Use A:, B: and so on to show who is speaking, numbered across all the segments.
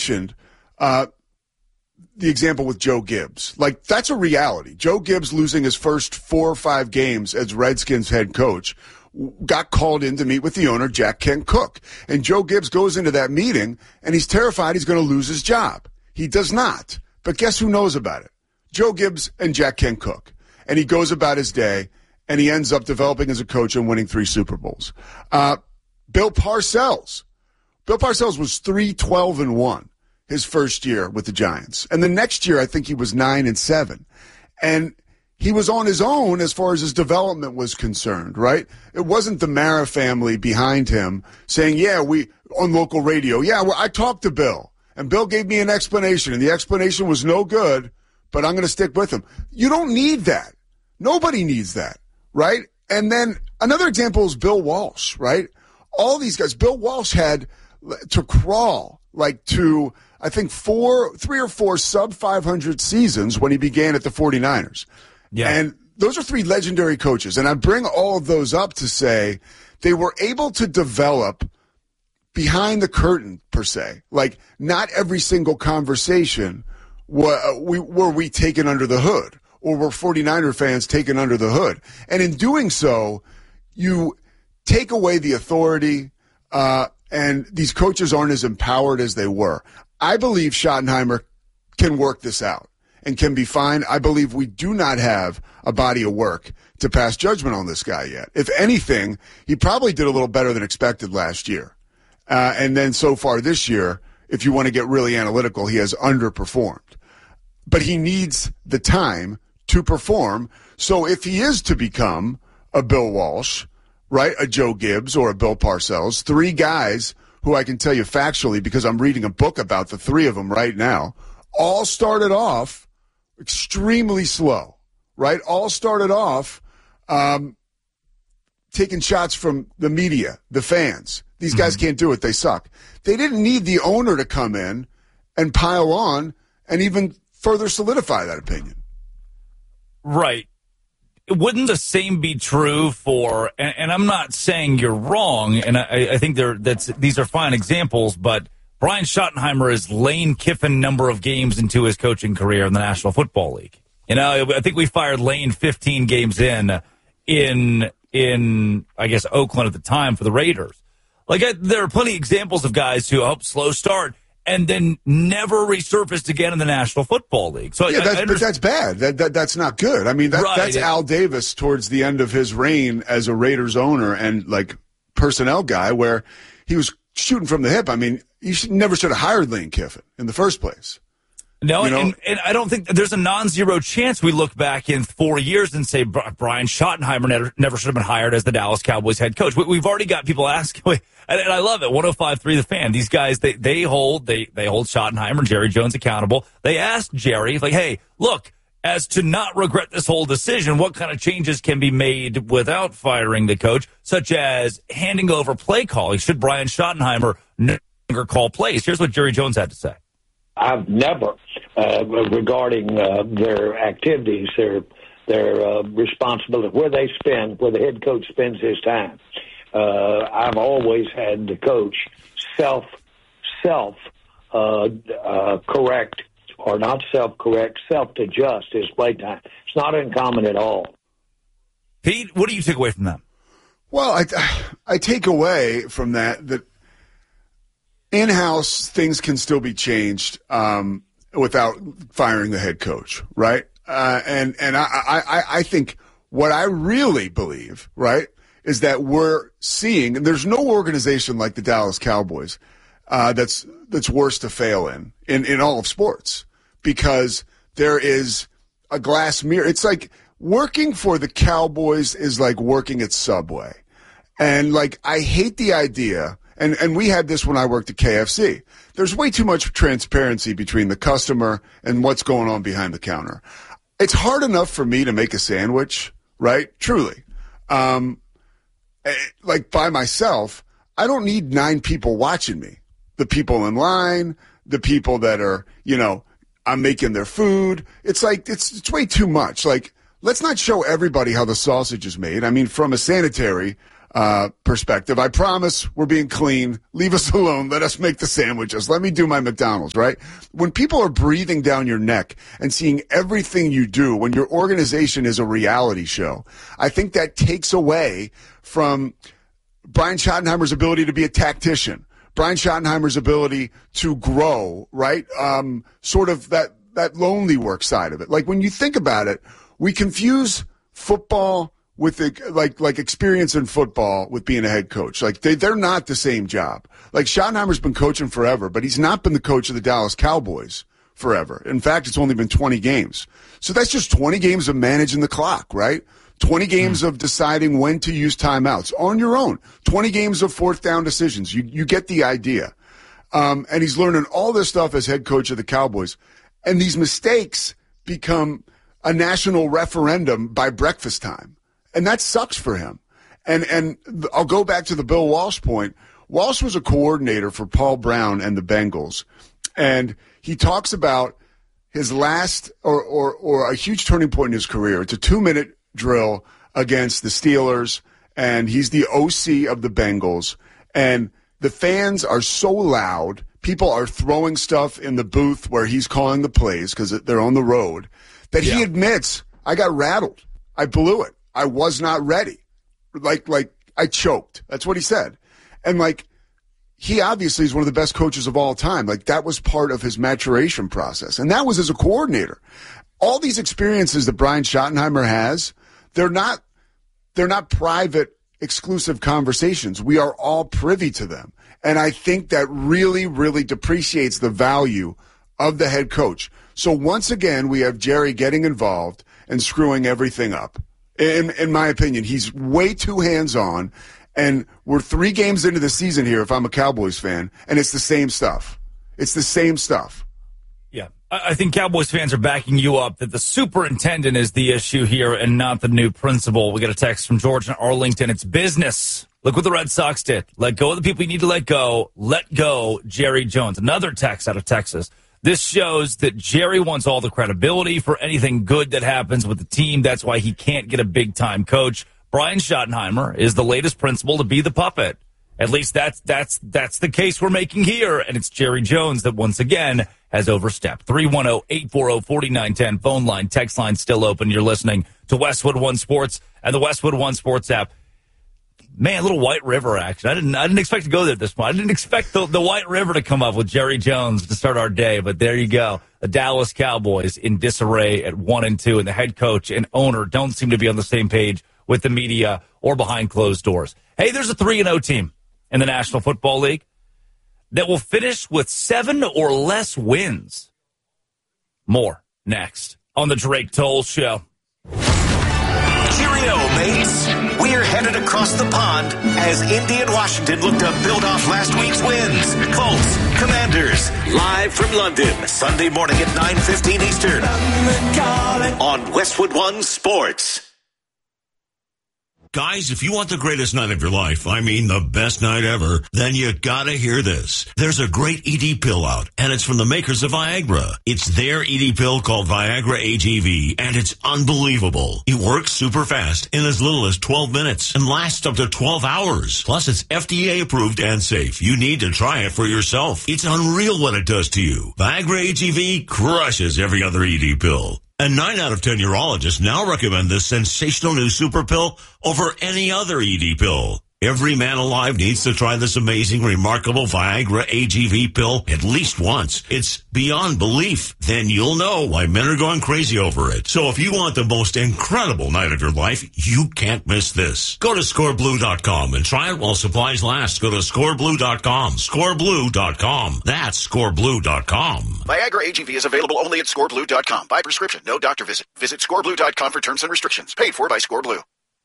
A: mentioned the example with Joe Gibbs. Like, that's a reality. Joe Gibbs losing his first 4 or 5 games as Redskins head coach got called in to meet with the owner, Jack Kent Cooke. And Joe Gibbs goes into that meeting, and he's terrified he's going to lose his job. He does not. But guess who knows about it? Joe Gibbs and Jack Kent Cooke. And he goes about his day, and he ends up developing as a coach and winning 3 Super Bowls. Bill Parcells. Bill Parcells was 3-12-1 his first year with the Giants. And the next year, I think he was 9-7. And he was on his own as far as his development was concerned, right? It wasn't the Mara family behind him saying, on local radio, I talked to Bill. And Bill gave me an explanation, and the explanation was no good, but I'm going to stick with him. You don't need that. Nobody needs that, right? And then another example is Bill Walsh, right? All these guys, Bill Walsh had to crawl to, I think, 3 or 4 sub-500 seasons when he began at the 49ers. Yeah. And those are 3 legendary coaches. And I bring all of those up to say they were able to develop behind the curtain, per se. Like, not every single conversation were we taken under the hood, or were 49er fans taken under the hood. And in doing so, you take away the authority, and these coaches aren't as empowered as they were. I believe Schottenheimer can work this out and can be fine. I believe we do not have a body of work to pass judgment on this guy yet. If anything, he probably did a little better than expected last year. And then so far this year, if you want to get really analytical, he has underperformed. But he needs the time to perform. So if he is to become a Bill Walsh, right, a Joe Gibbs or a Bill Parcells, 3 guys who I can tell you factually, because I'm reading a book about the 3 of them right now, all started off extremely slow, right? All started off taking shots from the media, the fans. These guys can't do it. They suck. They didn't need the owner to come in and pile on and even further solidify that opinion.
B: Right. Wouldn't the same be true for, and I'm not saying you're wrong, and I think these are fine examples, but Brian Schottenheimer is Lane Kiffin number of games into his coaching career in the National Football League. You know, I think we fired Lane 15 games in I guess, Oakland at the time for the Raiders. Like, there are plenty of examples of guys who helped slow start and then never resurfaced again in the National Football League. So
A: but that's bad. That's not good. I mean, that's Al Davis towards the end of his reign as a Raiders owner and, like, personnel guy, where he was shooting from the hip. I mean, you never should have hired Lane Kiffin in the first place.
B: No, and I don't think there's a non-zero chance we look back in 4 years and say Brian Schottenheimer never should have been hired as the Dallas Cowboys head coach. We've already got people asking, and I love it. 105.3 The Fan. These guys, they hold Schottenheimer and Jerry Jones accountable. They asked Jerry, like, hey, look, as to not regret this whole decision, what kind of changes can be made without firing the coach, such as handing over play calling? Should Brian Schottenheimer no longer call plays? Here's what Jerry Jones had to say.
C: I've never, regarding their activities, their responsibility, where the head coach spends his time. I've always had the coach correct, or not self-correct, self-adjust his play time. It's not uncommon at all.
B: Pete, what do you take away from that?
A: Well, I take away from that in-house things can still be changed without firing the head coach, right? And I think what I really believe, right, is that we're seeing, and there's no organization like the Dallas Cowboys that's worse to fail in all of sports, because there is a glass mirror. It's like working for the Cowboys is like working at Subway. And, like, I hate the idea. And we had this when I worked at KFC. There's way too much transparency between the customer and what's going on behind the counter. It's hard enough for me to make a sandwich, right? Truly. Like, by myself, I don't need 9 people watching me. The people in line, the people that are, I'm making their food. It's like, it's way too much. Like, let's not show everybody how the sausage is made. I mean, from a sanitary perspective. I promise we're being clean. Leave us alone. Let us make the sandwiches. Let me do my McDonald's, right? When people are breathing down your neck and seeing everything you do, when your organization is a reality show, I think that takes away from Brian Schottenheimer's ability to be a tactician, Brian Schottenheimer's ability to grow, right? Sort of that lonely work side of it. Like when you think about it, we confuse football with like experience in football with being a head coach. Like they're not the same job. Like Schottenheimer's been coaching forever, but he's not been the coach of the Dallas Cowboys forever. In fact, it's only been 20 games. So that's just 20 games of managing the clock, right? 20 games of deciding when to use timeouts on your own. 20 games of fourth down decisions. You get the idea. And he's learning all this stuff as head coach of the Cowboys. And these mistakes become a national referendum by breakfast time. And that sucks for him. And I'll go back to the Bill Walsh point. Walsh was a coordinator for Paul Brown and the Bengals. And he talks about his last or a huge turning point in his career. It's a 2-minute drill against the Steelers, and he's the OC of the Bengals. And the fans are so loud. People are throwing stuff in the booth where he's calling the plays because they're on the road, that he admits, I got rattled. I blew it. I was not ready. Like I choked. That's what he said. And he obviously is one of the best coaches of all time. That was part of his maturation process. And that was as a coordinator. All these experiences that Brian Schottenheimer has, they're not private, exclusive conversations. We are all privy to them. And I think that really, really depreciates the value of the head coach. So once again, we have Jerry getting involved and screwing everything up. In my opinion, he's way too hands-on, and we're 3 games into the season here if I'm a Cowboys fan, and it's the same stuff. It's the same stuff.
B: Yeah, I think Cowboys fans are backing you up that the superintendent is the issue here and not the new principal. We got a text from George in Arlington. It's business. Look what the Red Sox did. Let go of the people you need to let go. Let go Jerry Jones. Another text out of Texas. This shows that Jerry wants all the credibility for anything good that happens with the team. That's why he can't get a big-time coach. Brian Schottenheimer is the latest principal to be the puppet. At least that's the case we're making here. And it's Jerry Jones that once again has overstepped. 310-840-4910. Phone line, text line still open. You're listening to Westwood One Sports and the Westwood One Sports app. Man, a little White River action. I didn't expect to go there at this point. I didn't expect the White River to come up with Jerry Jones to start our day, but there you go. The Dallas Cowboys in disarray at 1-2, and the head coach and owner don't seem to be on the same page with the media or behind closed doors. Hey, there's a 3-0 team in the National Football League that will finish with 7 or less wins. More next on the Drake Toll Show.
D: Cheerio, mates. We're headed across the pond as Indy and Washington look to build off last week's wins. Colts, Commanders, live from London, Sunday morning at 9:15 Eastern on Westwood One Sports.
E: Guys, if you want the greatest night of your life, I mean the best night ever, then you gotta hear this. There's a great ED pill out, and it's from the makers of Viagra. It's their ED pill called Viagra AGV, and it's unbelievable. It works super fast in as little as 12 minutes and lasts up to 12 hours. Plus, it's FDA approved and safe. You need to try it for yourself. It's unreal what it does to you. Viagra AGV crushes every other ED pill. And 9 out of 10 urologists now recommend this sensational new super pill over any other ED pill. Every man alive needs to try this amazing, remarkable Viagra AGV pill at least once. It's beyond belief. Then you'll know why men are going crazy over it. So if you want the most incredible night of your life, you can't miss this. Go to scoreblue.com and try it while supplies last. Go to scoreblue.com. Scoreblue.com. That's scoreblue.com.
F: Viagra AGV is available only at scoreblue.com. By prescription, no doctor visit. Visit scoreblue.com for terms and restrictions. Paid for by ScoreBlue.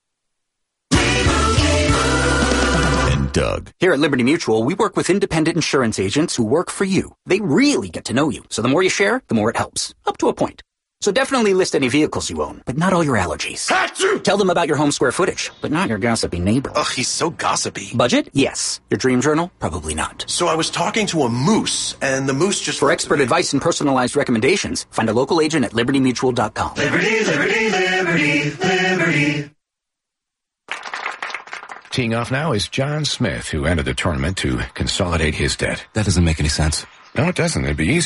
G: Doug. Here at Liberty Mutual, we work with independent insurance agents who work for you. They really get to know you, so the more you share, the more it helps. Up to a point. So definitely list any vehicles you own, but not all your allergies. Achoo! Tell them about your home square footage, but not your gossipy neighbor.
H: Ugh, he's so gossipy.
G: Budget? Yes. Your dream journal? Probably not.
H: So I was talking to a moose, and the moose just...
G: For expert advice and personalized recommendations, find a local agent at libertymutual.com.
I: Liberty, liberty, liberty, liberty. Teeing off now is John Smith, who entered the tournament to consolidate his debt.
J: That doesn't make any sense.
I: No, it doesn't. It'd be easy.